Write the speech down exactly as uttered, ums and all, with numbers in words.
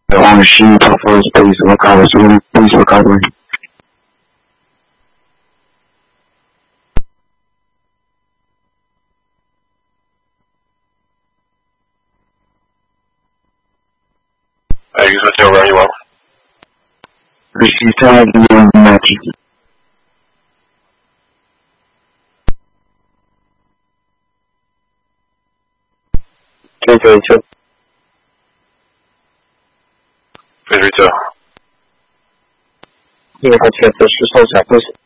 on the sheet for first base recovery. So please recovery. I use with you very well. Receive tag in match. Please return. Please return. 第二个确实是受小不